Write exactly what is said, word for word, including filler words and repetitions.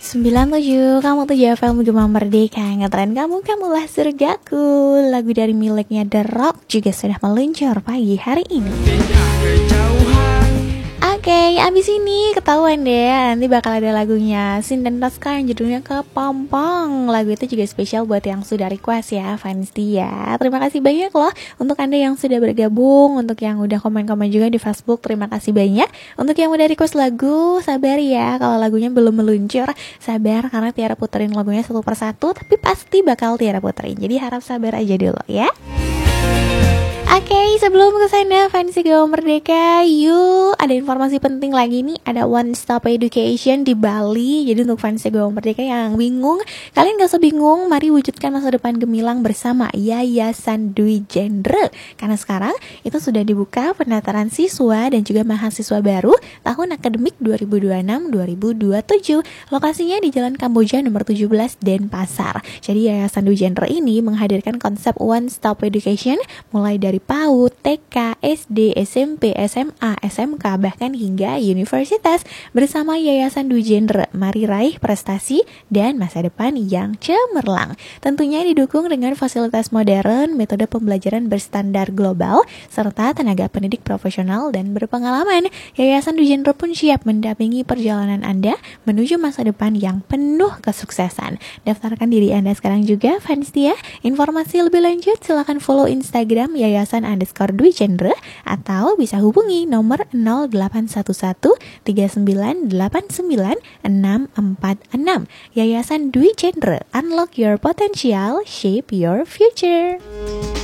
sembilan puluh tujuh, kamu tuh F M Gema Merdeka. Ngetren kamu, kamulah surgaku. Lagu dari miliknya The Rock juga sudah meluncur pagi hari ini. Oke, okay, abis ini ketahuan deh, nanti bakal ada lagunya Sin dan Tosca yang judulnya Kepompong. Lagu itu juga spesial buat yang sudah request ya, fans dia. Terima kasih banyak loh untuk Anda yang sudah bergabung, untuk yang udah komen-komen juga di Facebook. Terima kasih banyak. Untuk yang udah request lagu, sabar ya, kalau lagunya belum meluncur, sabar karena Tiara puterin lagunya satu persatu, tapi pasti bakal Tiara puterin. Jadi harap sabar aja dulu ya. Oke, okay, sebelum kesana fans Gema Merdeka, yuk ada informasi penting lagi nih. Ada One Stop Education di Bali. Jadi untuk fans Gema Merdeka yang bingung, kalian gak usah bingung. Mari wujudkan masa depan gemilang bersama Yayasan Dwi Genre. Karena sekarang itu sudah dibuka pendaftaran siswa dan juga mahasiswa baru tahun akademik dua ribu dua puluh enam dua ribu dua puluh tujuh. Lokasinya di Jalan Kamboja nomor tujuh belas Denpasar. Jadi Yayasan Dwi Genre ini menghadirkan konsep One Stop Education mulai dari PAUD, T K, S D, S M P, S M A, S M K, bahkan hingga universitas. Bersama Yayasan Dwi Genre, mari raih prestasi dan masa depan yang cemerlang. Tentunya didukung dengan fasilitas modern, metode pembelajaran berstandar global, serta tenaga pendidik profesional dan berpengalaman. Yayasan Dwi Genre pun siap mendampingi perjalanan Anda menuju masa depan yang penuh kesuksesan. Daftarkan diri Anda sekarang juga, fans dia. Informasi lebih lanjut silakan follow Instagram Yayasan underscore Dwi Genre atau bisa hubungi nomor nol delapan satu satu tiga sembilan delapan sembilan enam empat enam. Yayasan Dwi Genre, unlock your potential, shape your future.